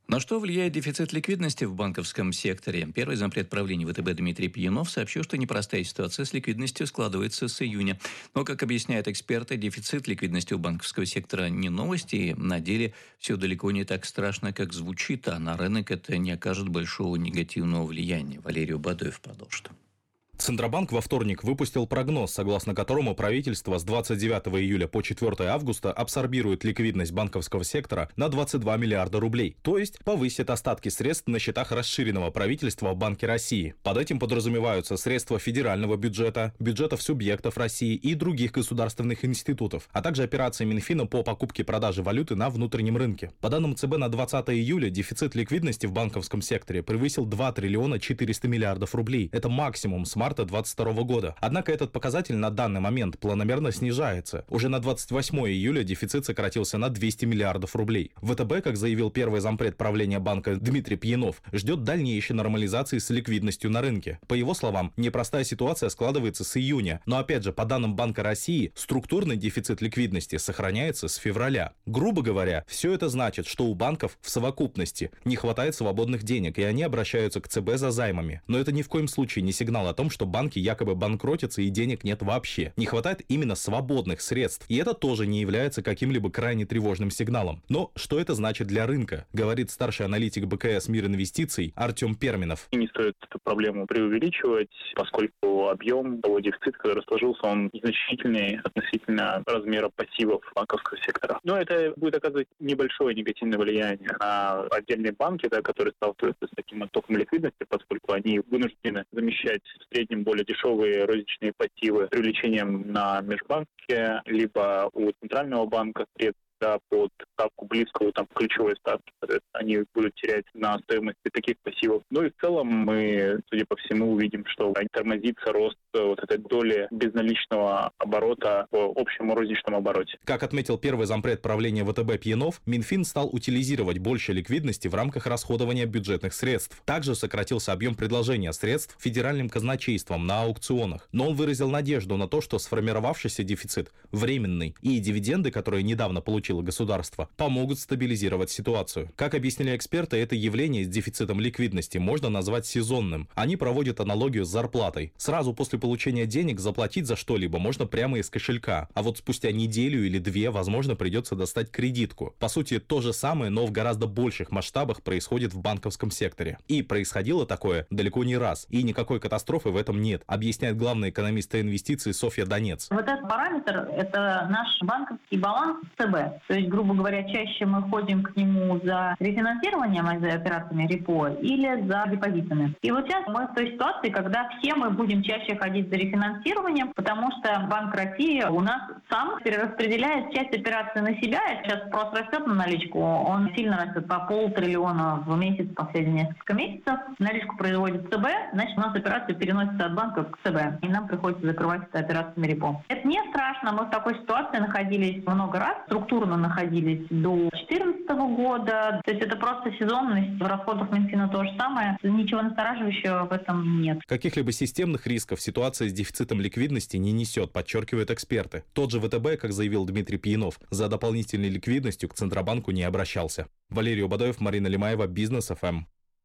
На что влияет дефицит ликвидности в банковском секторе? Первый зампред правления ВТБ Дмитрий Пьянов сообщил, что непростая ситуация с ликвидностью складывается с июня. Но, как объясняют эксперты, дефицит ликвидности у банковского сектора не новость, и на деле все далеко не так страшно, как звучит, а на рынок это не окажет большого негативного влияния. Валерий Бадоев продолжит. Центробанк во вторник выпустил прогноз, согласно которому правительство с 29 июля по 4 августа абсорбирует ликвидность банковского сектора на 22 миллиарда рублей, то есть повысит остатки средств на счетах расширенного правительства в Банке России. Под этим подразумеваются средства федерального бюджета, бюджетов субъектов России и других государственных институтов, а также операции Минфина по покупке и продаже валюты на внутреннем рынке. По данным ЦБ на 20 июля дефицит ликвидности в банковском секторе превысил 2 триллиона 400 миллиардов рублей. Это максимум с марта 2022 года. Однако этот показатель на данный момент планомерно снижается. Уже на 28 июля дефицит сократился на 200 миллиардов рублей. ВТБ, как заявил первый зампред правления банка Дмитрий Пьянов, ждет дальнейшей нормализации с ликвидностью на рынке. По его словам, непростая ситуация складывается с июня, но опять же, по данным Банка России, структурный дефицит ликвидности сохраняется с февраля. Грубо говоря, все это значит, что у банков в совокупности не хватает свободных денег, и они обращаются к ЦБ за займами. Но это ни в коем случае не сигнал о том, что банки якобы банкротятся и денег нет вообще. Не хватает именно свободных средств. И это тоже не является каким-либо крайне тревожным сигналом. Но что это значит для рынка, говорит старший аналитик БКС «Мир инвестиций» Артем Перминов. Не стоит эту проблему преувеличивать, поскольку объем того дефицита, который сложился, он незначительный относительно размера пассивов банковского сектора. Но это будет оказывать небольшое негативное влияние на отдельные банки, которые сталкиваются с таким оттоком ликвидности, поскольку они вынуждены замещать в среднем более дешевые розничные пассивы привлечением на межбанке, либо у Центрального банка средств под ставку близкую к ключевой ставке. Они будут терять на стоимости таких пассивов. Ну и в целом мы, судя по всему, увидим, что тормозится рост вот этой доли безналичного оборота в общем розничном обороте. Как отметил первый зампред правления ВТБ Пьянов, Минфин стал утилизировать больше ликвидности в рамках расходования бюджетных средств. Также сократился объем предложения средств федеральным казначейством на аукционах. Но он выразил надежду на то, что сформировавшийся дефицит временный, и дивиденды, которые недавно получило государство, помогут стабилизировать ситуацию. Как объяснили эксперты, это явление с дефицитом ликвидности можно назвать сезонным. Они проводят аналогию с зарплатой. Сразу после получения денег заплатить за что-либо можно прямо из кошелька, а вот спустя неделю или две, возможно, придется достать кредитку. По сути, то же самое, но в гораздо больших масштабах происходит в банковском секторе. И происходило такое далеко не раз, и никакой катастрофы в этом нет, объясняет главный экономист инвестиций Софья Донец. Вот этот параметр – это наш банковский баланс ЦБ. То есть, грубо говоря, чаще мы ходим к нему за рефинансированием, за операциями репо или за депозитами. И вот сейчас мы в той ситуации, когда все мы будем чаще ходить за рефинансированием, потому что Банк России у нас сам перераспределяет часть операций на себя. Сейчас спрос растет на наличку, он сильно растет по 500 миллиона в месяц последние несколько месяцев. Наличку производит ЦБ, значит, у нас операции переносятся от банка к ЦБ, и нам приходится закрывать это операциями репо. Это не страшно, мы в такой ситуации находились много раз, структурно находились до 2014 года. То есть это просто сезонность. В расходах Минфина то же самое. Ничего настораживающего в этом нет. Каких-либо системных рисков ситуация с дефицитом ликвидности не несет, подчеркивают эксперты. Тот же ВТБ, как заявил Дмитрий Пьянов, за дополнительной ликвидностью к Центробанку не обращался. Валерий Бадоев, Марина Лимаева, Бизнес ФМ.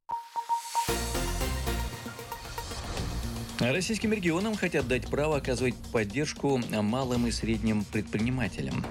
Российским регионам хотят дать право оказывать поддержку малым и средним предпринимателям.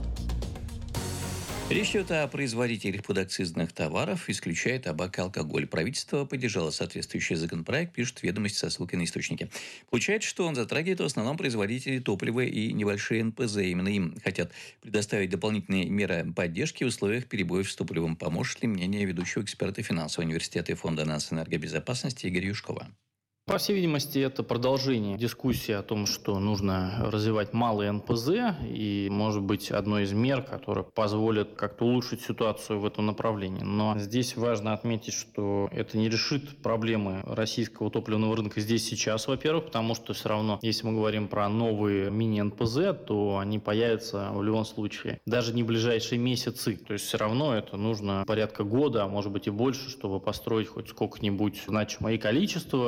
Речь идет о производителях подакцизных товаров, исключая табак и алкоголь. Правительство поддержало соответствующий законопроект, пишут «Ведомости» со ссылкой на источники. Получается, что он затрагивает в основном производителей топлива и небольшие НПЗ. Именно им хотят предоставить дополнительные меры поддержки в условиях перебоев с топливом. Поможет ли мнение ведущего эксперта финансового университета и фонда энергобезопасности Игоря Юшкова? По всей видимости, это продолжение дискуссии о том, что нужно развивать малые НПЗ, и, может быть, одной из мер, которая позволит как-то улучшить ситуацию в этом направлении. Но здесь важно отметить, что это не решит проблемы российского топливного рынка здесь сейчас, во-первых, потому что все равно, если мы говорим про новые мини-НПЗ, то они появятся в любом случае даже не в ближайшие месяцы. То есть все равно это нужно порядка года, а может быть и больше, чтобы построить хоть сколько-нибудь значимое количество и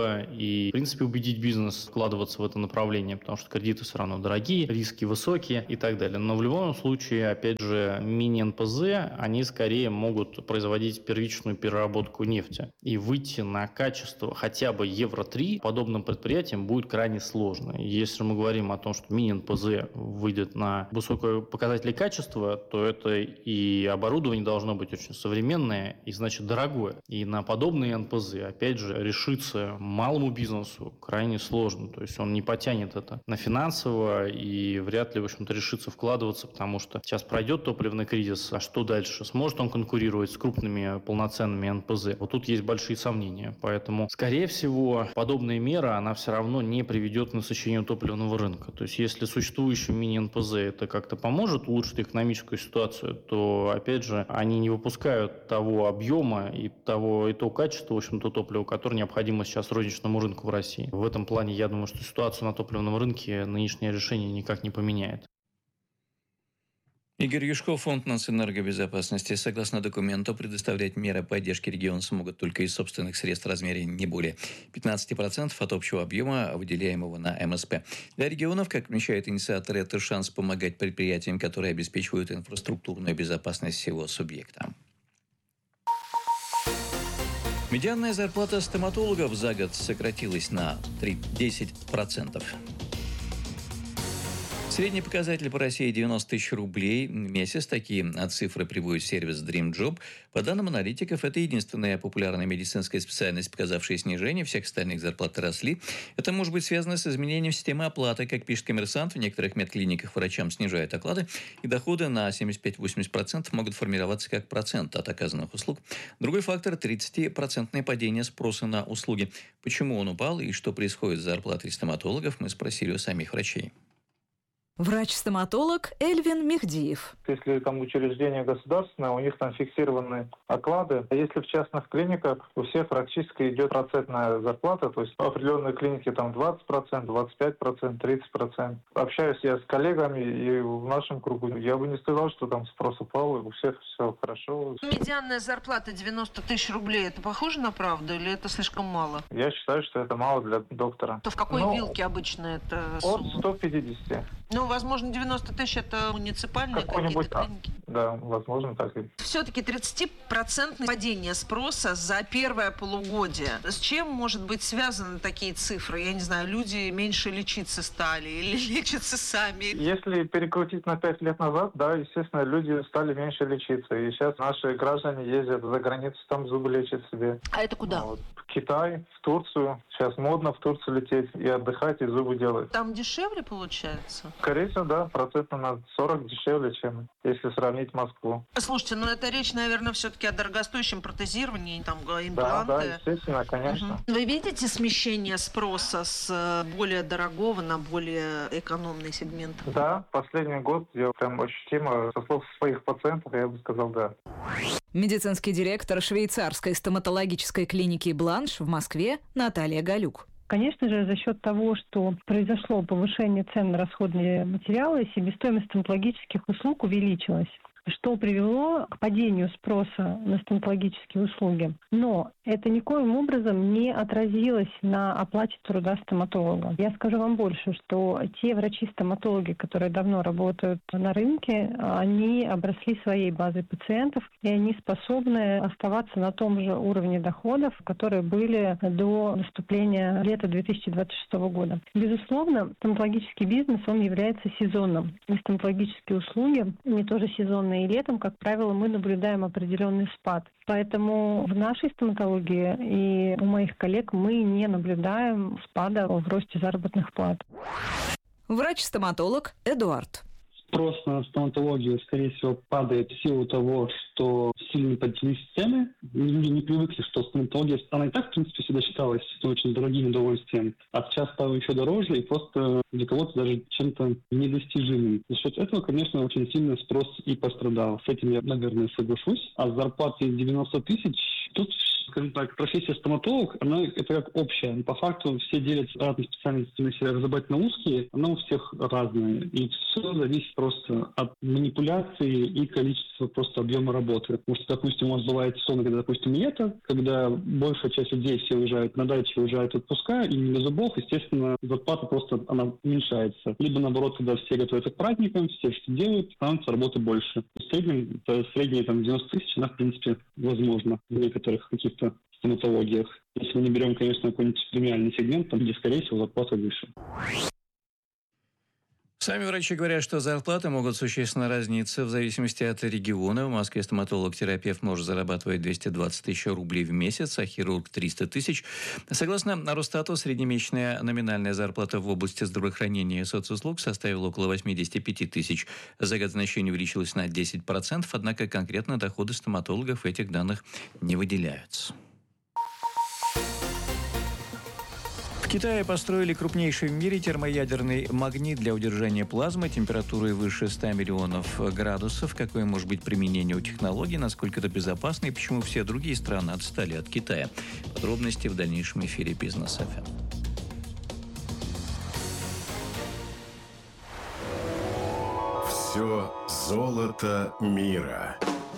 и, в принципе, убедить бизнес вкладываться в это направление, потому что кредиты все равно дорогие, риски высокие и так далее. Но в любом случае, опять же, мини-НПЗ, они скорее могут производить первичную переработку нефти. И выйти на качество хотя бы Евро-3 подобным предприятиям будет крайне сложно. Если мы говорим о том, что мини-НПЗ выйдет на высокие показатели качества, то это и оборудование должно быть очень современное и, значит, дорогое. И на подобные НПЗ, опять же, решиться малому бизнесу крайне сложно. То есть он не потянет это на финансово и вряд ли, в общем-то, решится вкладываться, потому что сейчас пройдет топливный кризис, а что дальше? Сможет он конкурировать с крупными полноценными НПЗ? Вот тут есть большие сомнения. Поэтому, скорее всего, подобная мера, она все равно не приведет к насыщению топливного рынка. То есть если существующим мини-НПЗ это как-то поможет улучшить экономическую ситуацию, то, опять же, они не выпускают того объема и того качества, в общем-то, топлива, которое необходимо сейчас розничному рынку в России. В этом плане, я думаю, что ситуацию на топливном рынке нынешнее решение никак не поменяет. Игорь Юшков, Фонд нацэнергобезопасности. Согласно документу, предоставлять меры поддержки региону смогут только из собственных средств в размере не более 15% от общего объема, выделяемого на МСП. Для регионов, как отмечают инициаторы, это шанс помогать предприятиям, которые обеспечивают инфраструктурную безопасность всего субъекта. Медианная зарплата стоматологов за год сократилась на 10%. Средний показатель по России 90 тысяч рублей в месяц. Такие цифры приводит сервис Dream Job. По данным аналитиков, это единственная популярная медицинская специальность, показавшая снижение. Всех остальных зарплаты росли. Это может быть связано с изменением системы оплаты. Как пишет «Коммерсант», в некоторых медклиниках врачам снижают оклады, и доходы на 75-80% могут формироваться как процент от оказанных услуг. Другой фактор – 30% падение спроса на услуги. Почему он упал и что происходит с зарплатой стоматологов, мы спросили у самих врачей. Врач-стоматолог Эльвин Мехдиев. Если там учреждение государственное, у них там фиксированы оклады. А если в частных клиниках, у всех практически идет процентная зарплата, то есть в определенной клинике там 20%, 25%, 30%. Общаюсь я с коллегами, и в нашем кругу я бы не сказал, что там спрос упал, и у всех все хорошо. Медианная зарплата 90 тысяч рублей, это похоже на правду или это слишком мало? Я считаю, что это мало для доктора. То в какой вилке обычно это от сумма? 150. Ну, возможно, 90 тысяч это муниципальные какие-то клиники. Да, возможно, так и. Все-таки 30% падение спроса за первое полугодие. С чем может быть связаны такие цифры? Я не знаю, люди меньше лечиться стали или лечатся сами? Если перекрутить на 5 лет назад, да, естественно, люди стали меньше лечиться. И сейчас наши граждане ездят за границу, там зубы лечат себе. А это куда? Вот. В Китай, в Турцию. Сейчас модно в Турцию лететь и отдыхать, и зубы делать. Там дешевле получается? Скорее всего, да, процентно на 40 дешевле, чем если сравнить Москву. Слушайте, ну это речь, наверное, все-таки о дорогостоящем протезировании, там импланты. Да, естественно, конечно. Вы видите смещение спроса с более дорогого на более экономный сегмент? Да, последний год я прям ощутимо, со слов своих пациентов, я бы сказал, да. Медицинский директор швейцарской стоматологической клиники «Бланш» в Москве Наталья Галюк. Конечно же, за счет того, что произошло повышение цен на расходные материалы, себестоимость стоматологических услуг увеличилась, что привело к падению спроса на стоматологические услуги. Но это никоим образом не отразилось на оплате труда стоматолога. Я скажу вам больше, что те врачи-стоматологи, которые давно работают на рынке, они обросли своей базой пациентов, и они способны оставаться на том же уровне доходов, которые были до наступления лета 2026 года. Безусловно, стоматологический бизнес, он является сезонным. И стоматологические услуги, они тоже сезонные. И летом, как правило, мы наблюдаем определенный спад. Поэтому в нашей стоматологии и у моих коллег мы не наблюдаем спада в росте заработных плат. Врач-стоматолог Эдуард. Спрос на стоматологию, скорее всего, падает в силу того, что сильно поднялись цены. Люди не привыкли, что стоматология, она и так, в принципе, всегда считалась очень дорогим удовольствием. А сейчас стало еще дороже и просто для кого-то даже чем-то недостижимым. За счет этого, конечно, очень сильно спрос и пострадал. С этим я, наверное, соглашусь. А с зарплатой 90 тысяч тут скажем так, профессия стоматолог, она это как общая. По факту все делятся разными специальностями, если разобрать на узкие, она у всех разная. И все зависит просто от манипуляции и количества просто объема работы. Потому что, допустим, у вас бывает сезон, когда, допустим, лето, когда большая часть людей все уезжают на даче, уезжают в отпуска, и не до зубов, естественно, зарплата просто она уменьшается. Либо наоборот, когда все готовятся к праздникам, все что делают, становится работы больше. В среднем, средние там 90 тысяч, она, в принципе, возможно в некоторых каких-то стоматологиях. Если мы не берем, конечно, какой-нибудь премиальный сегмент, там, где, скорее всего, зарплата выше. Сами врачи говорят, что зарплаты могут существенно разниться в зависимости от региона. В Москве стоматолог-терапевт может зарабатывать 220 тысяч рублей в месяц, а хирург – 300 тысяч. Согласно Росстату, среднемесячная номинальная зарплата в области здравоохранения и соцуслуг составила около 85 тысяч. За год значение увеличилось на 10%, однако конкретно доходы стоматологов в этих данных не выделяются. В Китае построили крупнейший в мире термоядерный магнит для удержания плазмы температурой выше 100 миллионов градусов. Какое может быть применение у технологий, насколько это безопасно и почему все другие страны отстали от Китая. Подробности в дальнейшем эфире Бизнес ФМ. Все золото мира.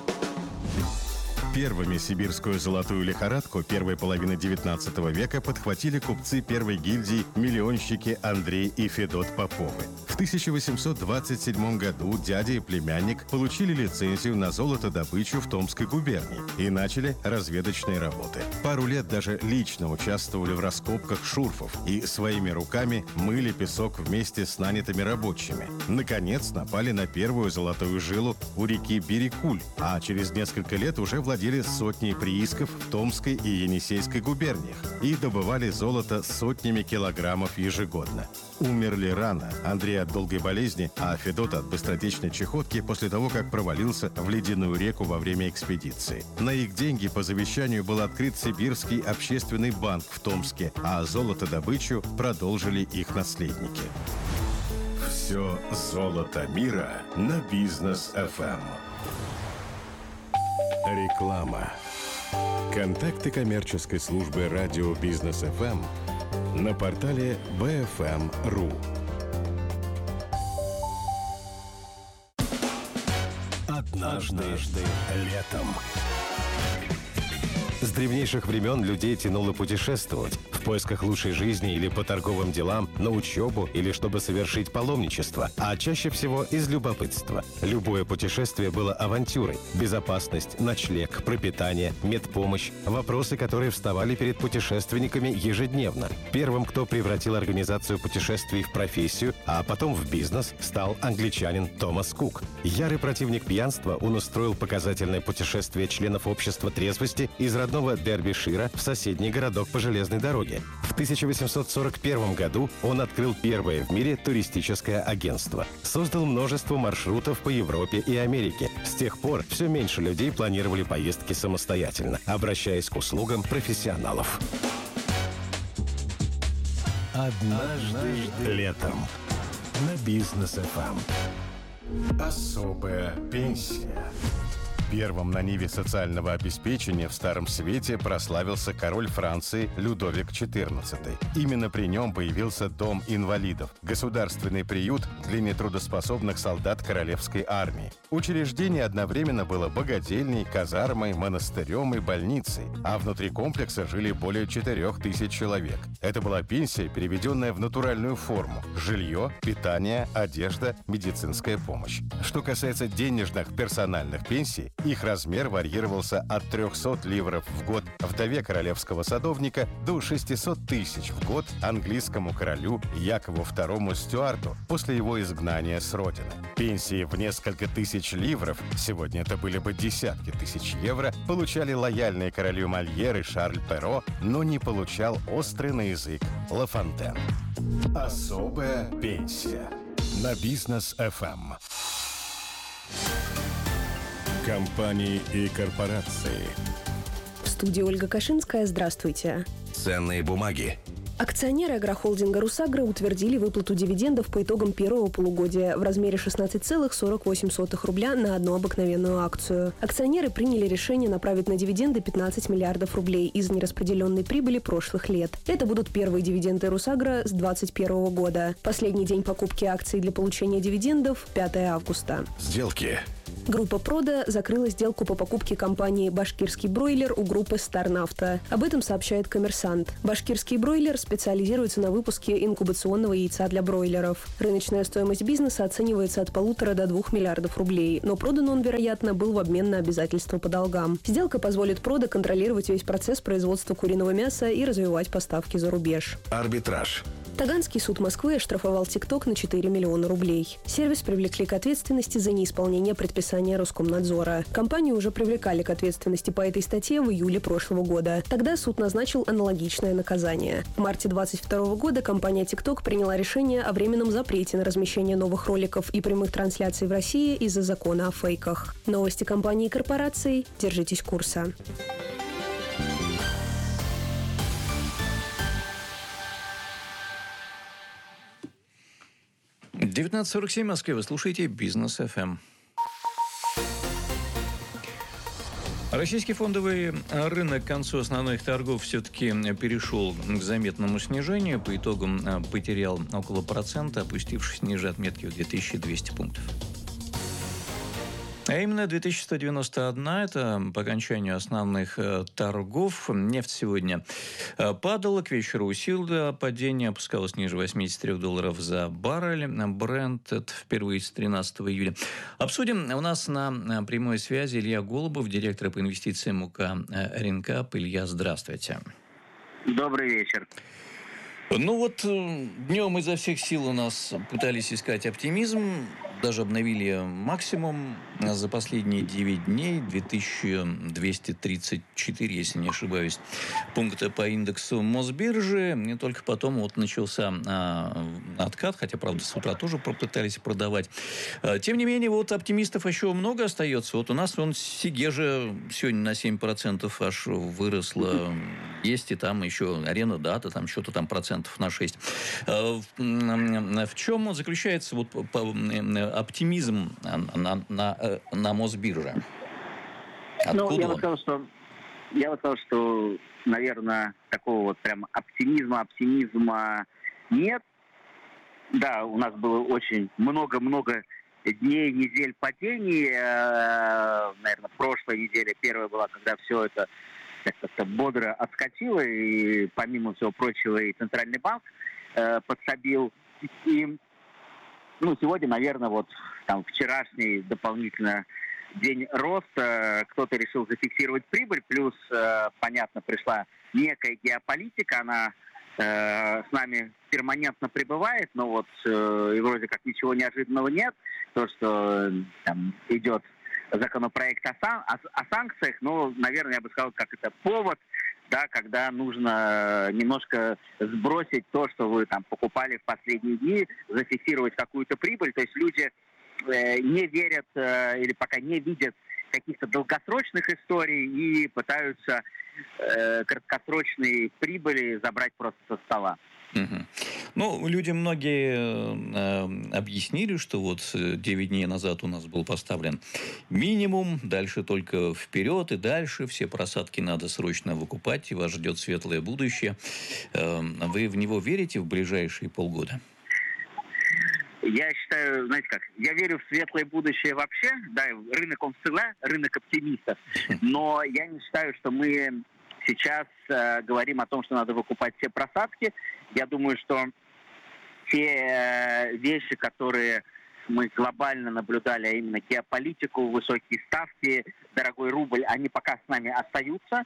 Первыми сибирскую золотую лихорадку первой половины XIX века подхватили купцы первой гильдии миллионщики Андрей и Федот Поповы. В 1827 году дядя и племянник получили лицензию на золотодобычу в Томской губернии и начали разведочные работы. Пару лет даже лично участвовали в раскопках шурфов и своими руками мыли песок вместе с нанятыми рабочими. Наконец напали на первую золотую жилу у реки Берекуль, а через несколько лет уже владели сотней приисков в Томской и Енисейской губерниях и добывали золото сотнями килограммов ежегодно. Умерли рано. Андрей от долгой болезни, а Федот от быстротечной чехотки после того, как провалился в ледяную реку во время экспедиции. На их деньги по завещанию был открыт Сибирский общественный банк в Томске, а золотодобычу продолжили их наследники. Все золото мира на Бизнес ФМ. Реклама. Контакты коммерческой службы радио Бизнес ФМ на портале bfm.ru. Однажды летом. С древнейших времен людей тянуло путешествовать в поисках лучшей жизни или по торговым делам, на учебу или чтобы совершить паломничество, а чаще всего из любопытства. Любое путешествие было авантюрой. Безопасность, ночлег, пропитание, медпомощь – вопросы, которые вставали перед путешественниками ежедневно. Первым, кто превратил организацию путешествий в профессию, а потом в бизнес, стал англичанин Томас Кук. Ярый противник пьянства, он устроил показательное путешествие членов общества трезвости из родного Дербишира в соседний городок по железной дороге. В 1841 году он открыл первое в мире туристическое агентство. Создал множество маршрутов по Европе и Америке. С тех пор все меньше людей планировали поездки самостоятельно, обращаясь к услугам профессионалов. Однажды летом на Бизнес ФМ. Особая пенсия. Первым на ниве социального обеспечения в Старом Свете прославился король Франции Людовик XIV. Именно при нем появился Дом инвалидов – государственный приют для нетрудоспособных солдат королевской армии. Учреждение одновременно было богадельней, казармой, монастырем и больницей, а внутри комплекса жили более 4000 человек. Это была пенсия, переведенная в натуральную форму – жилье, питание, одежда, медицинская помощь. Что касается денежных персональных пенсий, их размер варьировался от 300 ливров в год вдове королевского садовника до 600 тысяч в год английскому королю Якову II Стюарту после его изгнания с родины. Пенсии в несколько тысяч ливров, сегодня это были бы десятки тысяч евро, получали лояльные королю Мольер и Шарль Перро, но не получал острый на язык Ла Фонтен. Особая пенсия на Бизнес ФМ. Компании и корпорации. В студии Ольга Кашинская. Здравствуйте. Ценные бумаги. Акционеры агрохолдинга «Русагра» утвердили выплату дивидендов по итогам первого полугодия в размере 16,48 рубля на одну обыкновенную акцию. Акционеры приняли решение направить на дивиденды 15 миллиардов рублей из нераспределенной прибыли прошлых лет. Это будут первые дивиденды «Русагра» с 2021 года. Последний день покупки акций для получения дивидендов – 5 августа. Сделки. Группа «Прода» закрыла сделку по покупке компании «Башкирский бройлер» у группы «Старнафта». Об этом сообщает «Коммерсант». «Башкирский бройлер» специализируется на выпуске инкубационного яйца для бройлеров. Рыночная стоимость бизнеса оценивается от 1,5 до 2 миллиардов рублей, но продан он, вероятно, был в обмен на обязательства по долгам. Сделка позволит «Прода» контролировать весь процесс производства куриного мяса и развивать поставки за рубеж. Арбитраж. Таганский суд Москвы оштрафовал ТикТок на 4 миллиона рублей. Сервис привлекли к ответственности за неисполнение предписания Роскомнадзора. Компанию уже привлекали к ответственности по этой статье в июле прошлого года. Тогда суд назначил аналогичное наказание. В марте 2022 года компания TikTok приняла решение о временном запрете на размещение новых роликов и прямых трансляций в России из-за закона о фейках. Новости компании и корпораций. Держитесь курса. 19:47 в Москве. Вы слушаете «Бизнес ФМ». Российский фондовый рынок к концу основных торгов все-таки перешел к заметному снижению. По итогам потерял около процента, опустившись ниже отметки в 2200 пунктов. А именно 2191 – это по окончанию основных торгов. Нефть сегодня падала, к вечеру усилила падение, опускалась ниже $83 за баррель. Брент – это впервые с 13 июля. Обсудим. У нас на прямой связи Илья Голубов, директор по инвестициям УК «Ренкап». Илья, здравствуйте. Добрый вечер. Ну вот днем изо всех сил у нас пытались искать оптимизм. Даже обновили максимум за последние 9 дней. 2234, если не ошибаюсь, пункта по индексу Мосбиржи. И только потом вот начался откат, хотя, правда, с утра тоже попытались продавать. Тем не менее, вот оптимистов еще много остается. Вот у нас Сигежа сегодня на 7% аж выросла. Есть и там еще Арена Дата, там что-то там процентов на 6. В чем заключается вот оптимизм на Мосбирже? Откуда я бы сказал, что, наверное, такого вот прям оптимизма нет. Да, у нас было очень много дней, недель падений. Наверное, прошлая неделя первая была, когда все это как-то бодро отскочило, и помимо всего прочего и Центральный банк подсобил. И сегодня, наверное, вот там вчерашний дополнительно день роста, кто-то решил зафиксировать прибыль, плюс, понятно, пришла некая геополитика, она с нами перманентно пребывает, но вот и вроде как ничего неожиданного нет. То, что там идет законопроект о санкциях, наверное, я бы сказал, как это повод, да, когда нужно немножко сбросить то, что вы там покупали в последние дни, зафиксировать какую-то прибыль. То есть люди не верят или пока не видят каких-то долгосрочных историй и пытаются краткосрочные прибыли забрать просто со стола. Угу. Люди многие объяснили, что вот 9 дней назад у нас был поставлен минимум, дальше только вперед и дальше. Все просадки надо срочно выкупать, и вас ждет светлое будущее. Вы в него верите в ближайшие полгода? Я считаю, знаете как, я верю в светлое будущее вообще, да, рынок он всегда, рынок оптимистов, но я не считаю, что мы сейчас говорим о том, что надо выкупать все просадки. Я думаю, что те вещи, которые мы глобально наблюдали, а именно геополитику, высокие ставки, дорогой рубль, они пока с нами остаются.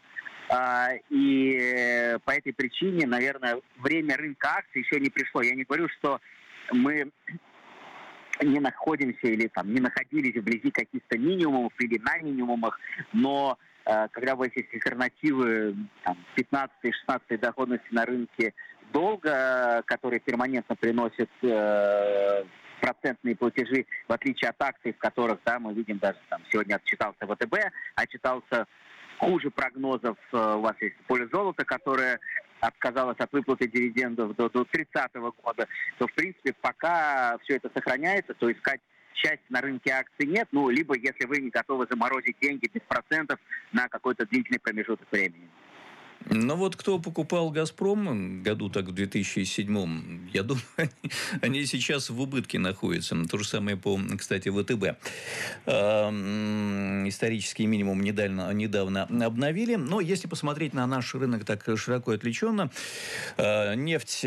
И по этой причине, наверное, время рынка акций еще не пришло. Я не говорю, что мы не находимся или там не находились вблизи каких-то минимумов или на минимумах, но когда у вас есть альтернативы 15-16 доходности на рынке долга, которые перманентно приносят процентные платежи, в отличие от акций, в которых, да, мы видим даже сегодня отчитался ВТБ, отчитался хуже прогнозов. У вас есть поле золота, которое отказалась от выплаты дивидендов до 30 года, то, в принципе, пока все это сохраняется, то искать счастье на рынке акций нет, ну, либо если вы не готовы заморозить деньги без процентов на какой-то длительный промежуток времени. Но вот кто покупал «Газпром» году так в 2007, я думаю, они сейчас в убытке находятся. То же самое по, кстати, ВТБ. Исторический минимум недавно обновили. Но если посмотреть на наш рынок так широко и отвлеченно, нефть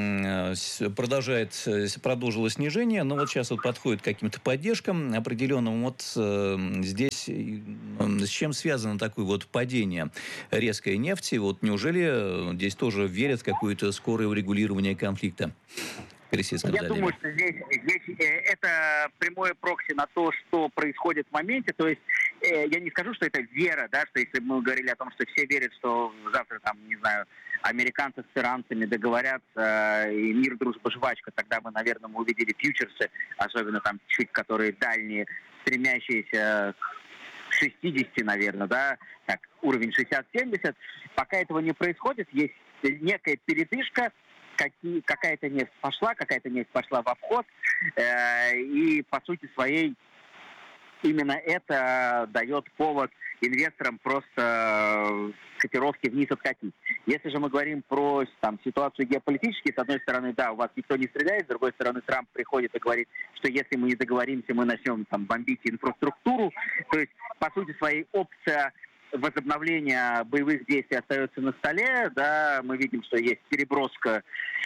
продолжило снижение, но вот сейчас вот подходит к каким-то поддержкам определенным. Вот здесь с чем связано такое вот падение резкой нефти? Вот неужели здесь тоже верят в какое-то скорое урегулирование конфликта? Я думаю, что здесь это прямое прокси на то, что происходит в моменте. То есть я не скажу, что это вера, да, что если бы мы говорили о том, что все верят, что завтра там, не знаю, американцы с иранцами договорятся, и мир, дружба, жвачка, тогда мы, наверное, увидели фьючерсы, особенно там чуть, которые дальние, стремящиеся к 60, наверное, да, так, уровень 60-70. Пока этого не происходит, есть некая передышка, какая-то нефть пошла в обход, и по сути своей именно это дает повод инвесторам просто котировки вниз откатить. Если же мы говорим про там, ситуацию геополитическую, с одной стороны, да, у вас никто не стреляет, с другой стороны, Трамп приходит и говорит, что если мы не договоримся, мы начнем там бомбить инфраструктуру. То есть, по сути своей, опция возобновления боевых действий остается на столе. Да, мы видим, что есть переброска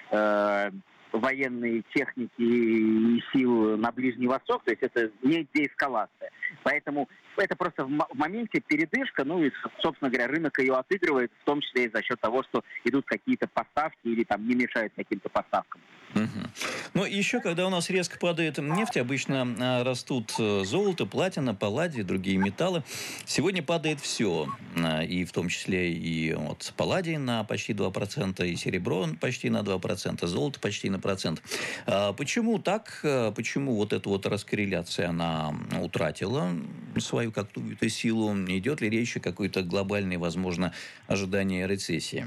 военной техники и сил на Ближний Восток, то есть это не деэскалация. Поэтому это просто в моменте передышка, ну и, собственно говоря, рынок ее отыгрывает, в том числе и за счет того, что идут какие-то поставки или там не мешают каким-то поставкам. Ну, еще, когда у нас резко падает нефть, обычно растут золото, платина, палладий, другие металлы. Сегодня падает все, и в том числе и вот палладий на почти 2%, и серебро почти на 2%, золото почти на 1%. Почему так? Почему вот эта вот раскорреляция, она утратила свою какую-то силу? Идет ли речь о какой-то глобальной, возможно, ожидании рецессии?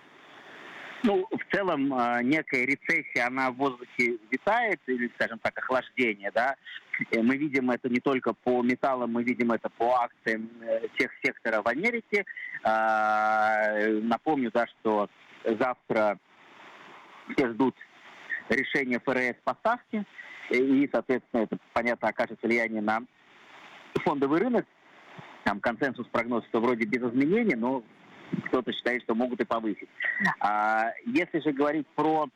Ну, в целом, некая рецессия, она в воздухе витает, или, скажем так, охлаждение, да. Мы видим это не только по металлам, мы видим это по акциям техсектора в Америке. Напомню, да, что завтра все ждут решения ФРС по ставке, и, соответственно, это, понятно, окажет влияние на фондовый рынок. Там консенсус прогнозов, что вроде без изменений, но кто-то считает, что могут и повысить. Если же говорить про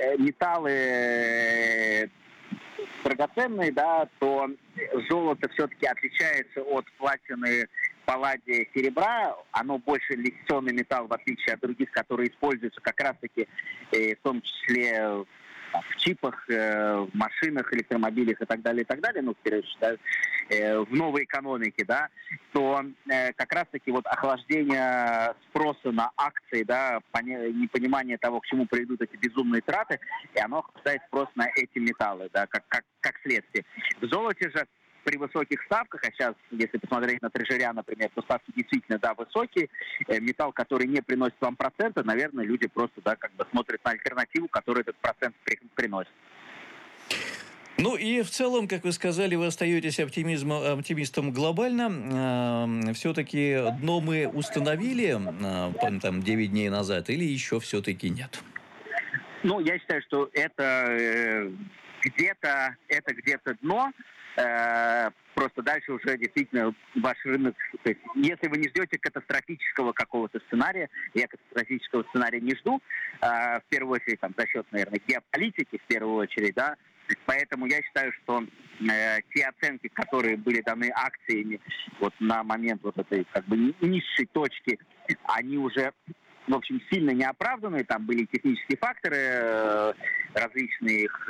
металлы драгоценные, да, то золото все-таки отличается от платины, палладия, серебра. Оно больше литионный металл, в отличие от других, которые используются как раз-таки в том числе в чипах, в машинах, электромобилях и так далее, ну, в новой экономике, да, то как раз-таки вот охлаждение спроса на акции, да, непонимание того, к чему приведут эти безумные траты, и оно охлаждает спрос на эти металлы, да, как следствие. В золоте же при высоких ставках, а сейчас, если посмотреть на трежеря, например, то ставки действительно, да, высокие, металл, который не приносит вам процента, наверное, люди просто, да, как бы смотрят на альтернативу, которая этот процент приносит. Ну и в целом, как вы сказали, вы остаетесь оптимистом глобально. Все-таки дно мы установили там 9 дней назад или еще все-таки нет? Ну, я считаю, что это где-то дно. Просто дальше уже действительно ваш рынок, то есть если вы не ждете катастрофического какого-то сценария, я катастрофического сценария не жду, в первую очередь там, за счет, наверное, геополитики, в первую очередь, да, поэтому я считаю, что те оценки, которые были даны акциями вот на момент вот этой как бы низшей точки, они уже, в общем, сильно не оправданы, там были технические факторы различных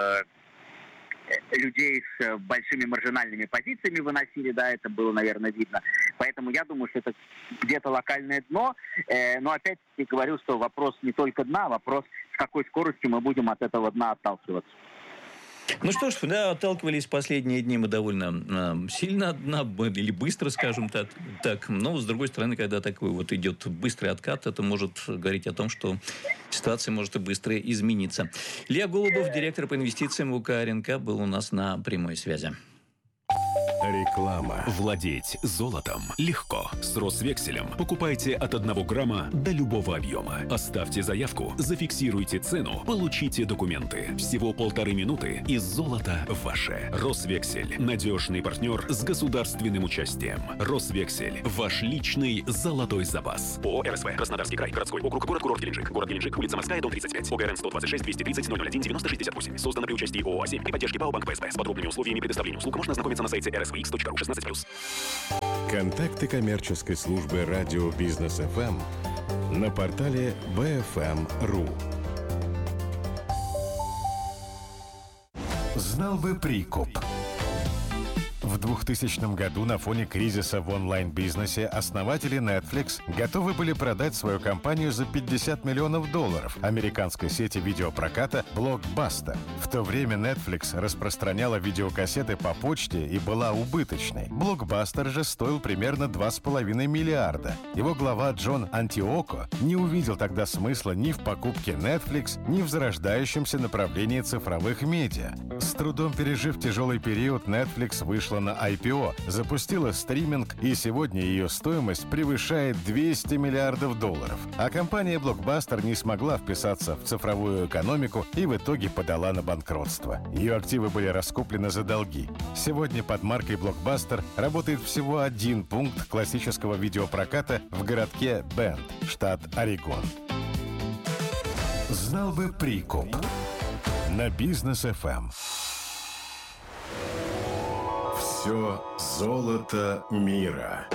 людей с большими маржинальными позициями выносили, да, это было, наверное, видно. Поэтому я думаю, что это где-то локальное дно. Но опять-таки говорю, что вопрос не только дна, вопрос, с какой скоростью мы будем от этого дна отталкиваться. Ну что ж, да, отталкивались последние дни мы довольно сильно или быстро, скажем так. Но, с другой стороны, когда такой вот идет быстрый откат, это может говорить о том, что ситуация может и быстро измениться. Илья Голубов, директор по инвестициям УК РНК, был у нас на прямой связи. Реклама. Владеть золотом легко. С Росвекселем покупайте от 1 грамма до любого объема. Оставьте заявку, зафиксируйте цену, получите документы. Всего 1,5 минуты, и золото ваше. Росвексель. Надежный партнер с государственным участием. Росвексель. Ваш личный золотой запас. ООО «РСВ». Краснодарский край. Городской округ. Город Геленджик. Город Геленджик. Улица Морская, дом 35. ОГРН 126 230 001 90 68. Создано при участии ООО «А7» при поддержке ПАО «Банк ПСБ». С подробными условиями предоставления услуг можно ознакомиться на сайте rsvx.ru 16+. Контакты коммерческой службы радио Бизнес ФМ на портале bfm.ru. Знал бы Прикуп. В 2000 году на фоне кризиса в онлайн-бизнесе основатели Netflix готовы были продать свою компанию за $50 миллионов американской сети видеопроката Blockbuster. В то время Netflix распространяла видеокассеты по почте и была убыточной. Blockbuster же стоил примерно $2,5 миллиарда. Его глава Джон Антиоко не увидел тогда смысла ни в покупке Netflix, ни в зарождающемся направлении цифровых медиа. С трудом пережив тяжелый период, Netflix вышла на IPO, запустила стриминг, и сегодня ее стоимость превышает $200 миллиардов. А компания Blockbuster не смогла вписаться в цифровую экономику и в итоге подала на банкротство. Ее активы были раскуплены за долги. Сегодня под маркой Blockbuster работает всего один пункт классического видеопроката в городке Бенд, штат Орегон. Знал бы Прикуп. На Бизнес ФМ. Все золото мира.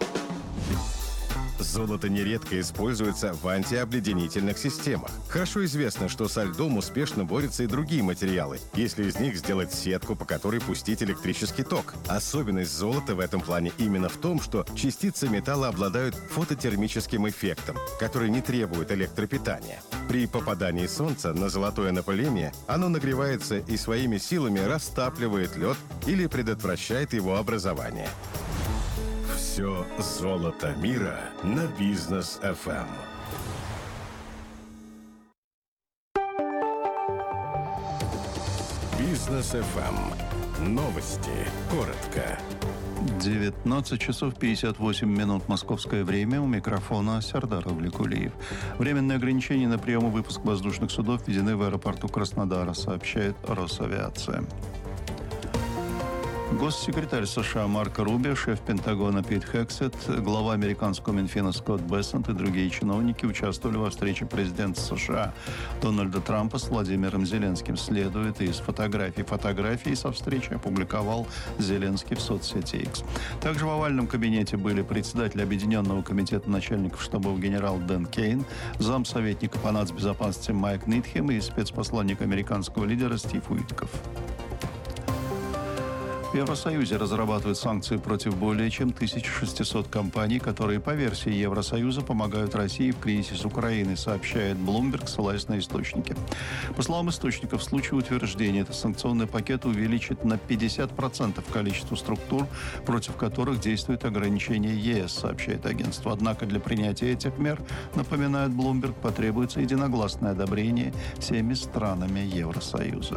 Золото нередко используется в антиобледенительных системах. Хорошо известно, что со льдом успешно борются и другие материалы, если из них сделать сетку, по которой пустить электрический ток. Особенность золота в этом плане именно в том, что частицы металла обладают фототермическим эффектом, который не требует электропитания. При попадании солнца на золотое напыление оно нагревается и своими силами растапливает лед или предотвращает его образование. Все золото мира на Бизнес ФМ. Бизнес ФМ. Новости. Коротко. 19 часов 58 минут московское время. У микрофона Сардар Авликулиев. Временные ограничения на прием и выпуск воздушных судов введены в аэропорту Краснодара, сообщает Росавиация. Госсекретарь США Марко Рубио, шеф Пентагона Пит Хексет, глава американского Минфина Скотт Бессент и другие чиновники участвовали во встрече президента США Дональда Трампа с Владимиром Зеленским. Следует из фотографий. Фотографии со встречи опубликовал Зеленский в соцсети X. Также в овальном кабинете были председатель Объединенного комитета начальников штабов генерал Дэн Кейн, замсоветника по нацбезопасности Майк Нитхем и спецпосланник американского лидера Стив Уитков. В Евросоюзе разрабатывают санкции против более чем 1600 компаний, которые, по версии Евросоюза, помогают России в кризисе с Украиной, сообщает Bloomberg, ссылаясь на источники. По словам источников, в случае утверждения этот санкционный пакет увеличит на 50% количество структур, против которых действует ограничение ЕС, сообщает агентство. Однако для принятия этих мер, напоминает Bloomberg, потребуется единогласное одобрение всеми странами Евросоюза.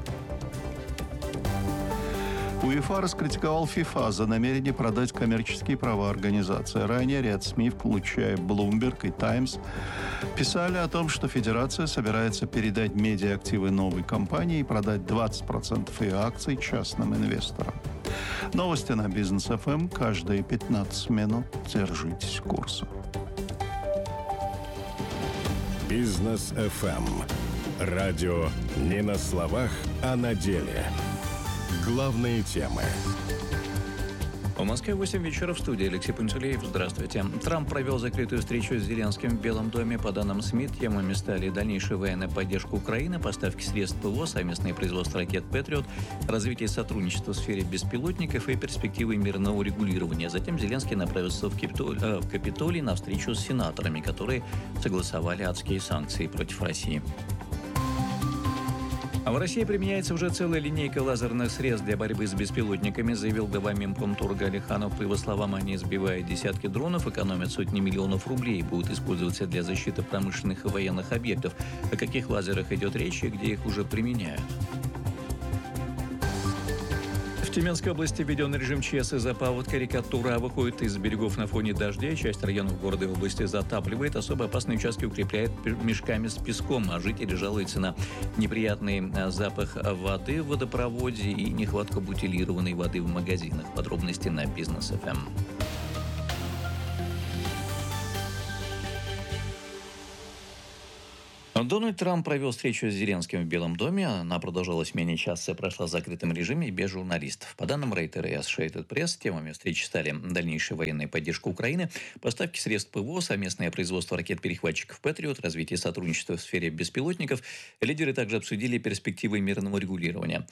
УЕФА раскритиковал ФИФА за намерение продать коммерческие права организации. Ранее ряд СМИ, включая Bloomberg и Times, писали о том, что Федерация собирается передать медиа-активы новой компании и продать 20% ее акций частным инвесторам. Новости на Бизнес ФМ каждые 15 минут. Держитесь курса. Бизнес ФМ. Радио не на словах, а на деле. Главные темы. В Москве 8 вечера в студии. Алексей Пунцулеев. Здравствуйте. Трамп провел закрытую встречу с Зеленским в Белом доме. По данным СМИ, темами стали дальнейшая военная поддержка Украины, поставки средств ПВО, совместное производство ракет «Патриот», развитие сотрудничества в сфере беспилотников и перспективы мирного регулирования. Затем Зеленский направился в Капитолий на встречу с сенаторами, которые согласовали адские санкции против России. А в России применяется уже целая линейка лазерных средств для борьбы с беспилотниками, заявил глава Минпромторга Алиханов. По его словам, они сбивают десятки дронов, экономят сотни миллионов рублей, будут использоваться для защиты промышленных и военных объектов. О каких лазерах идет речь и где их уже применяют? В Тюменской области введен режим ЧС из-за паводка. Река Тура выходит из берегов на фоне дождей. Часть районов города и области затапливает. Особо опасные участки укрепляет мешками с песком. А жители жалуются на неприятный запах воды в водопроводе и нехватку бутилированной воды в магазинах. Подробности на Бизнес ФМ. Дональд Трамп провел встречу с Зеленским в Белом доме. Она продолжалась менее часа и прошла в закрытом режиме и без журналистов. По данным Рейтера и Associated Press, темами встречи стали дальнейшая военная поддержка Украины, поставки средств ПВО, совместное производство ракет-перехватчиков «Патриот», развитие сотрудничества в сфере беспилотников. Лидеры также обсудили перспективы мирного регулирования.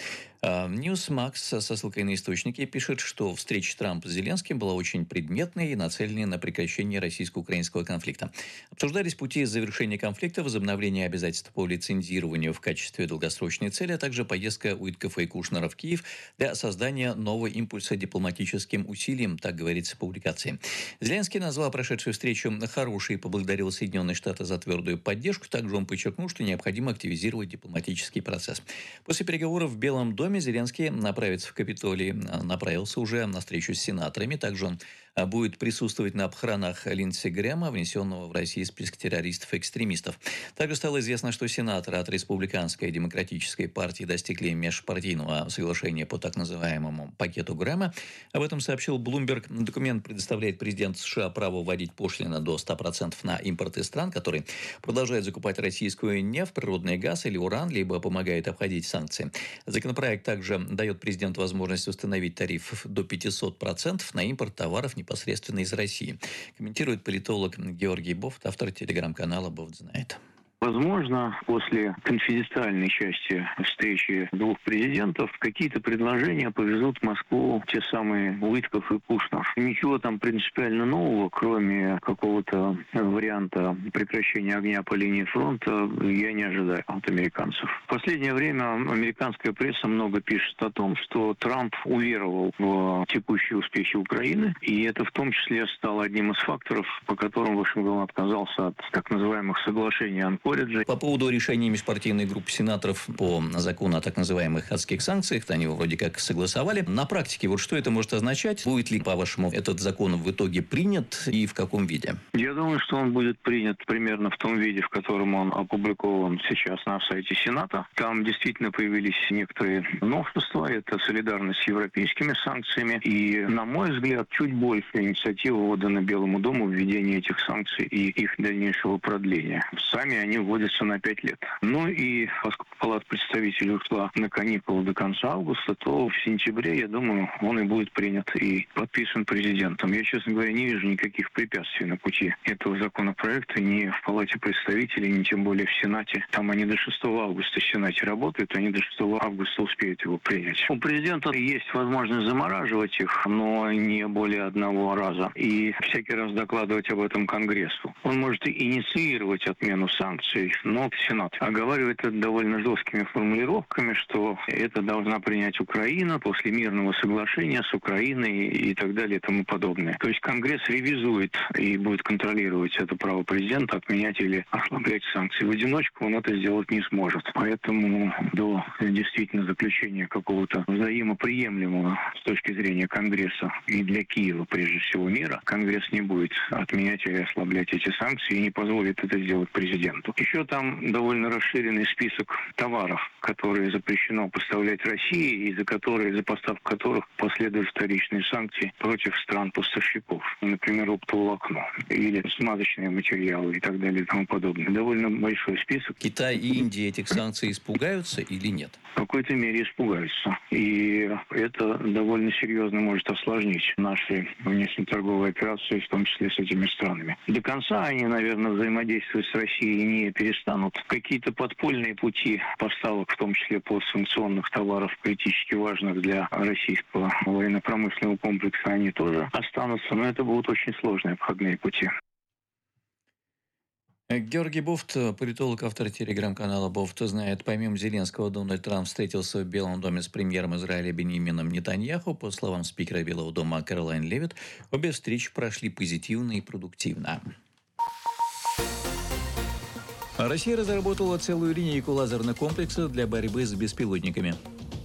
Newsmax со ссылкой на источники пишет, что встреча Трампа с Зеленским была очень предметной и нацеленной на прекращение российско-украинского конфликта. Обсуждались пути завершения конфликта, возобновления обязательств по лицензированию в качестве долгосрочной цели, а также поездка Уиткофа и Кушнера в Киев для создания нового импульса дипломатическим усилиям, так говорится в публикации. Зеленский назвал прошедшую встречу хорошей и поблагодарил Соединенные Штаты за твердую поддержку. Также он подчеркнул, что необходимо активизировать дипломатический процесс. После переговоров в Белом доме Зеленский направится в Капитолий, направился уже на встречу с сенаторами. Также он будет присутствовать на похоронах Линдси Грэма, внесенного в Россию список террористов и экстремистов. Также стало известно, что сенаторы от Республиканской и Демократической партии достигли межпартийного соглашения по так называемому пакету Грэма. Об этом сообщил Bloomberg. Документ предоставляет президенту США право вводить пошлины до 100% на импорт из стран, которые продолжают закупать российскую нефть, природный газ или уран, либо помогают обходить санкции. Законопроект также дает президенту возможность установить тариф до 500% на импорт товаров непосредственно из России. Комментирует политолог Георгий Бофт, автор телеграм-канала «Бофт знает». Возможно, после конфиденциальной части встречи двух президентов какие-то предложения повезут в Москву те самые Уиткоф и Кушнер. Ничего там принципиально нового, кроме какого-то варианта прекращения огня по линии фронта, я не ожидаю от американцев. В последнее время американская пресса много пишет о том, что Трамп уверовал в текущие успехи Украины, и это в том числе стало одним из факторов, по которым Вашингтон отказался от так называемых соглашений Анкора. По поводу решения межпартийной группы сенаторов по закону о так называемых адских санкциях, они его вроде как согласовали. На практике, вот что это может означать? Будет ли, по-вашему, этот закон в итоге принят и в каком виде? Я думаю, что он будет принят примерно в том виде, в котором он опубликован сейчас на сайте Сената. Там действительно появились некоторые новшества. Это солидарность с европейскими санкциями. И, на мой взгляд, чуть больше инициатива отдана Белому дому в введении этих санкций и их дальнейшего продления. Сами они вводится на 5 лет. Ну и поскольку Палата представителей ушла на каникулы до конца августа, то в сентябре, я думаю, он и будет принят и подписан президентом. Я, честно говоря, не вижу никаких препятствий на пути этого законопроекта ни в Палате представителей, ни тем более в Сенате. Там они до 6 августа в Сенате работают, они до 6 августа успеют его принять. У президента есть возможность замораживать их, но не более одного раза. И всякий раз докладывать об этом Конгрессу. Он может и инициировать отмену санкций, но Сенат оговаривает это довольно жесткими формулировками, что это должна принять Украина после мирного соглашения с Украиной и так далее и тому подобное. То есть Конгресс ревизует и будет контролировать это право президента отменять или ослаблять санкции. В одиночку он это сделать не сможет. Поэтому до действительно заключения какого-то взаимоприемлемого с точки зрения Конгресса и для Киева, прежде всего, мира, Конгресс не будет отменять или ослаблять эти санкции и не позволит это сделать президенту. Еще там довольно расширенный список товаров, которые запрещено поставлять России и за поставку которых последуют вторичные санкции против стран-поставщиков. Например, оптоволокно или смазочные материалы и так далее и тому подобное. Довольно большой список. Китай и Индия этих санкций испугаются или нет? В какой-то мере испугаются. И это довольно серьезно может осложнить наши внешнеторговые операции, в том числе с этими странами. До конца они, наверное, взаимодействовать с Россией не перестанут. Какие-то подпольные пути поставок, в том числе постсанкционных товаров, критически важных для российского военно-промышленного комплекса, они тоже останутся, но это будут очень сложные обходные пути. Георгий Бофт, политолог, автор телеграм-канала «Бофт знает». Помимо Зеленского, Дональд Трамп встретился в Белом доме с премьером Израиля Беньямином Нетаньяху. По словам спикера Белого дома Кэролайн Левитт, обе встречи прошли позитивно и продуктивно. Россия разработала целую линейку лазерных комплексов для борьбы с беспилотниками.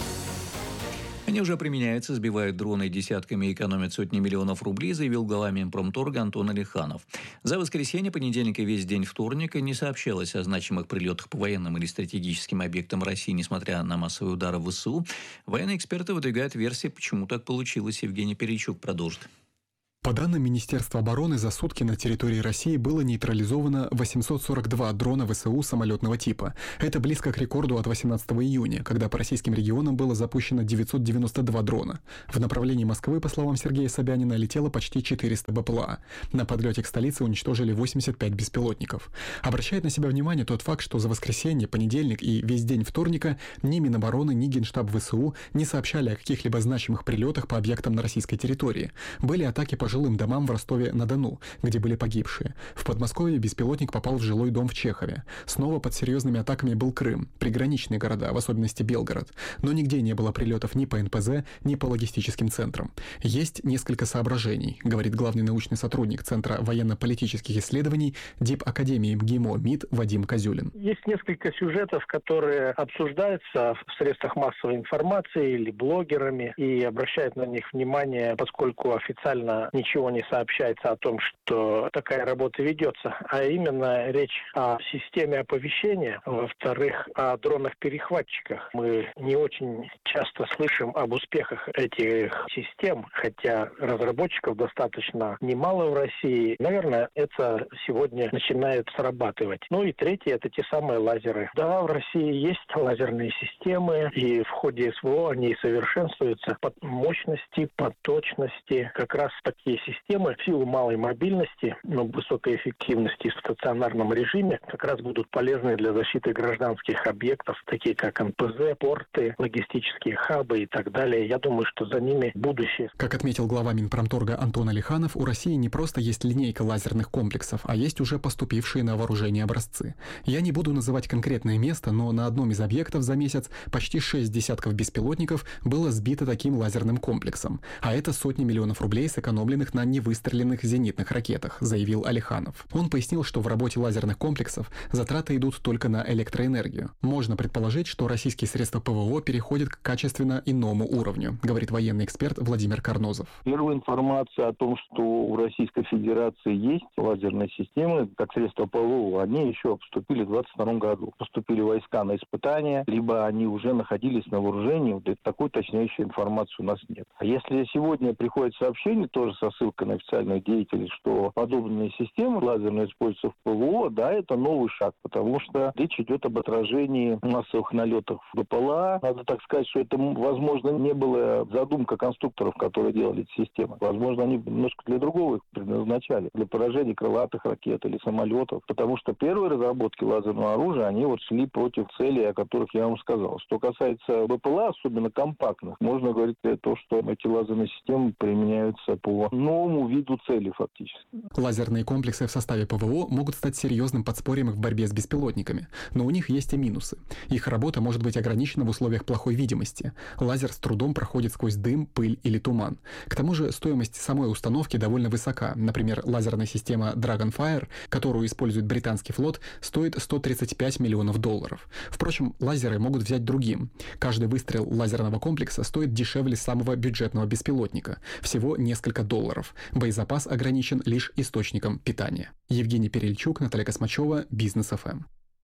Они уже применяются, сбивают дроны десятками и экономят сотни миллионов рублей, заявил глава Минпромторга Антон Алиханов. За воскресенье, понедельник и весь день вторника не сообщалось о значимых прилетах по военным или стратегическим объектам России, несмотря на массовые удары в ВСУ. Военные эксперты выдвигают версии, почему так получилось. Евгений Перейчук продолжит. По данным Министерства обороны, за сутки на территории России было нейтрализовано 842 дрона ВСУ самолетного типа. Это близко к рекорду от 18 июня, когда по российским регионам было запущено 992 дрона. В направлении Москвы, по словам Сергея Собянина, летело почти 400 БПЛА. На подлете к столице уничтожили 85 беспилотников. Обращает на себя внимание тот факт, что за воскресенье, понедельник и весь день вторника ни Минобороны, ни Генштаб ВСУ не сообщали о каких-либо значимых прилетах по объектам на российской территории. Были атаки по жилым домам в Ростове-на-Дону, где были погибшие. В Подмосковье беспилотник попал в жилой дом в Чехове. Снова под серьезными атаками был Крым, приграничные города, в особенности Белгород. Но нигде не было прилетов ни по НПЗ, ни по логистическим центрам. Есть несколько соображений, говорит главный научный сотрудник Центра военно-политических исследований Дипакадемии МГИМО МИД Вадим Козюлин. Есть несколько сюжетов, которые обсуждаются в средствах массовой информации или блогерами, и обращают на них внимание, поскольку официально ничего не сообщается о том, что такая работа ведется, а именно речь о системе оповещения, во-вторых, о дронах-перехватчиках. Мы не очень часто слышим об успехах этих систем, хотя разработчиков достаточно немало в России. Наверное, это сегодня начинает срабатывать. Ну и третье, это те самые лазеры. Да, в России есть лазерные системы, и в ходе СВО они совершенствуются по мощности, по точности. Как раз такие системы в силу малой мобильности, но высокой эффективности в стационарном режиме как раз будут полезны для защиты гражданских объектов, такие как НПЗ, порты, логистические хабы и так далее. Я думаю, что за ними будущее. Как отметил глава Минпромторга Антон Алиханов, у России не просто есть линейка лазерных комплексов, а есть уже поступившие на вооружение образцы. Я не буду называть конкретное место, но на одном из объектов за месяц почти 6 десятков беспилотников было сбито таким лазерным комплексом. А это сотни миллионов рублей, сэкономленных на невыстреленных зенитных ракетах, заявил Алиханов. Он пояснил, что в работе лазерных комплексов затраты идут только на электроэнергию. Можно предположить, что российские средства ПВО переходят к качественно иному уровню, говорит военный эксперт Владимир Карнозов. Первая информация о том, что у Российской Федерации есть лазерные системы, как средства ПВО, они еще поступили в 2022 году. Поступили войска на испытания, либо они уже находились на вооружении. Такой точнейшей информации у нас нет. А если сегодня приходит сообщение, тоже со ссылкой на официальных деятелей, что подобные системы лазерные используются в ПВО, да, это новый шаг, потому что речь идет об отражении массовых налетов в БПЛА. Надо так сказать, что это, возможно, не была задумка конструкторов, которые делали эти системы. Возможно, они немножко для другого их предназначали, для поражения крылатых ракет или самолетов, потому что первые разработки лазерного оружия, они вот шли против целей, о которых я вам сказал. Что касается БПЛА, особенно компактных, можно говорить о том, что эти лазерные системы применяются по новому виду цели фактически. Лазерные комплексы в составе ПВО могут стать серьезным подспорьем в борьбе с беспилотниками, но у них есть и минусы. Их работа может быть ограничена в условиях плохой видимости. Лазер с трудом проходит сквозь дым, пыль или туман. К тому же стоимость самой установки довольно высока. Например, лазерная система Dragonfire, которую использует британский флот, стоит $135 миллионов. Впрочем, лазеры могут взять другим. Каждый выстрел лазерного комплекса стоит дешевле самого бюджетного беспилотника. Всего несколько $. Боезапас ограничен лишь источником питания. Евгений Перельчук, Наталья Космачева, Бизнес ФМ.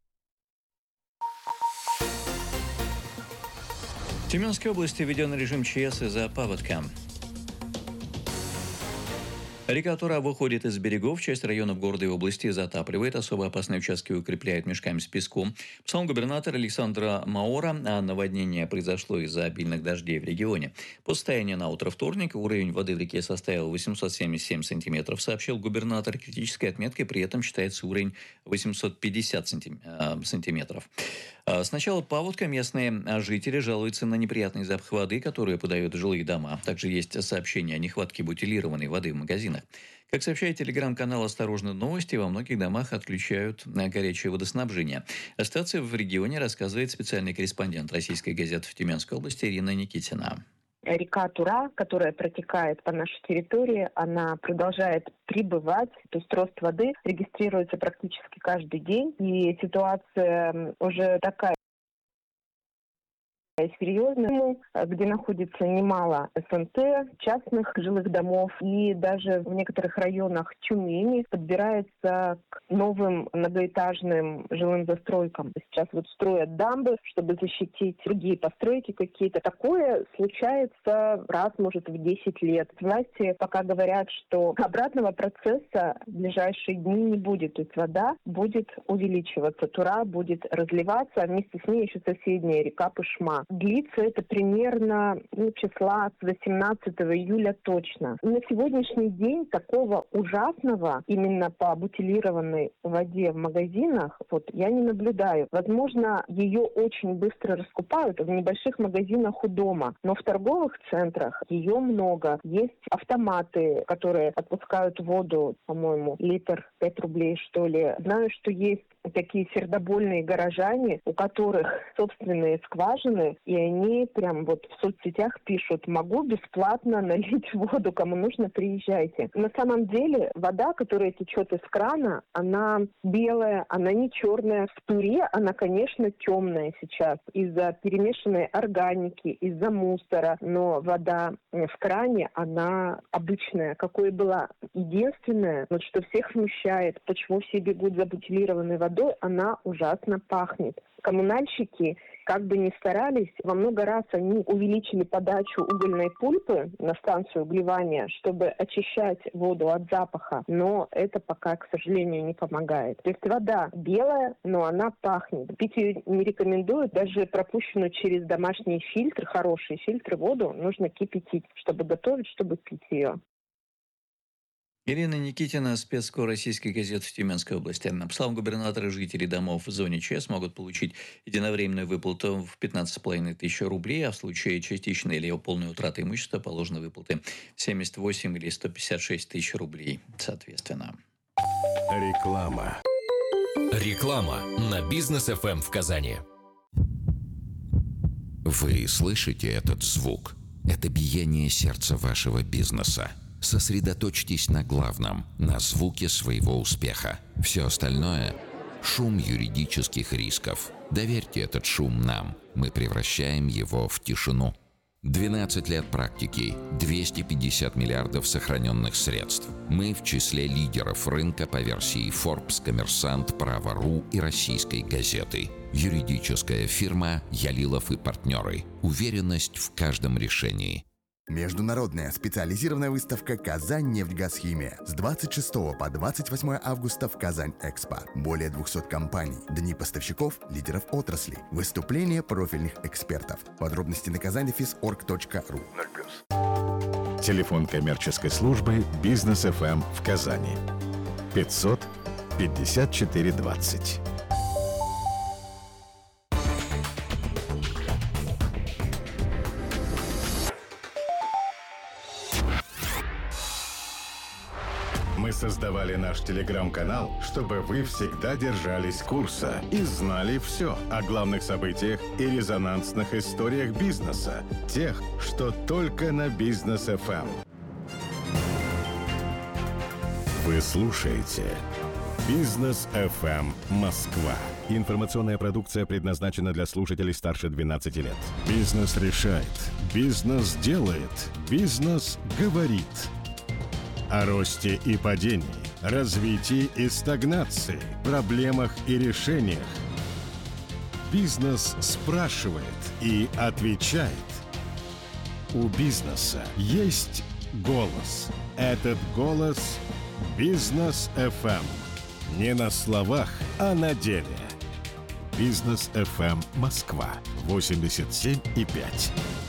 В Тюменской области введен режим ЧС из-за паводка. Река Тура выходит из берегов, часть районов города и области затапливает, особо опасные участки укрепляют мешками с песком. По словам губернатора Александра Маора, наводнение произошло из-за обильных дождей в регионе. По состоянию на утро вторника уровень воды в реке составил 877 сантиметров, сообщил губернатор. Критической отметкой при этом считается уровень 850 сантиметров. С начала паводка местные жители жалуются на неприятный запах воды, который подают жилые дома. Также есть сообщения о нехватке бутилированной воды в магазинах. Украины. Как сообщает телеграм-канал «Осторожно, новости», во многих домах отключают горячее водоснабжение. О ситуации в регионе рассказывает специальный корреспондент российской газеты в Тюменской области Ирина Никитина. Река Тура, которая протекает по нашей территории, она продолжает прибывать, то есть рост воды регистрируется практически каждый день, и ситуация уже такая серьезная, где находится немало СНТ, частных жилых домов, и даже в некоторых районах Тюмени подбирается к новым многоэтажным жилым застройкам. Сейчас вот строят дамбы, чтобы защитить другие постройки какие-то. Такое случается раз, может, в 10 лет. Власти пока говорят, что обратного процесса в ближайшие дни не будет. То есть вода будет увеличиваться, Тура будет разливаться, а вместе с ней еще соседняя река Пышма. Длится это примерно числа с 18 июля точно. На сегодняшний день такого ужасного именно по бутилированной воде в магазинах я не наблюдаю. Возможно, ее очень быстро раскупают в небольших магазинах у дома, но в торговых центрах ее много. Есть автоматы, которые отпускают воду, по-моему, литр 5 рублей, что ли. Знаю, что есть такие сердобольные горожане, у которых собственные скважины, и они прям в соцсетях пишут: могу бесплатно налить воду, кому нужно, приезжайте. На самом деле вода, которая течет из крана, она белая, она не черная. В Туре она, конечно, темная сейчас из-за перемешанной органики, из-за мусора, но вода в кране, она обычная, какой была. Единственное, что всех смущает, почему все бегут за бутилированной водой, она ужасно пахнет. Коммунальщики, как бы ни старались, во много раз они увеличили подачу угольной пульпы на станцию углевания, чтобы очищать воду от запаха, но это пока, к сожалению, не помогает. То есть вода белая, но она пахнет. Пить ее не рекомендуют, даже пропущенную через домашние фильтры, хорошие фильтры, воду нужно кипятить, чтобы готовить, чтобы пить ее. Ирина Никитина, спецкор российской газеты в Тюменской области. По словам губернатора, жители домов в зоне ЧС могут получить единовременную выплату в 15,5 тысяч рублей, а в случае частичной или полной утраты имущества положены выплаты 78 или 156 тысяч рублей, соответственно. Реклама. Реклама на Бизнес ФМ в Казани. Вы слышите этот звук? Это биение сердца вашего бизнеса. Сосредоточьтесь на главном, на звуке своего успеха. Все остальное – шум юридических рисков. Доверьте этот шум нам. Мы превращаем его в тишину. 12 лет практики, 250 миллиардов сохраненных средств. Мы в числе лидеров рынка по версии Forbes, Коммерсант, Право.ру и Российской газеты. Юридическая фирма «Ялилов и партнеры». Уверенность в каждом решении. Международная специализированная выставка «Казань-Нефтьгазхимия» с 26 по 28 августа в Казань-Экспо. Более 200 компаний, дни поставщиков, лидеров отрасли, выступления профильных экспертов. Подробности на казаньдефис.орг.ру. Телефон коммерческой службы «Бизнес ФМ» в Казани. 500 54 20. Мы создавали наш телеграм-канал, чтобы вы всегда держались курса и знали все о главных событиях и резонансных историях бизнеса. Тех, что только на Бизнес ФМ. Вы слушаете Бизнес ФМ Москва. Информационная продукция предназначена для слушателей старше 12 лет. Бизнес решает. Бизнес делает. Бизнес говорит. О росте и падении, развитии и стагнации, проблемах и решениях. Бизнес спрашивает и отвечает. У бизнеса есть голос. Этот голос – Бизнес ФМ. Не на словах, а на деле. Бизнес ФМ Москва 87,5.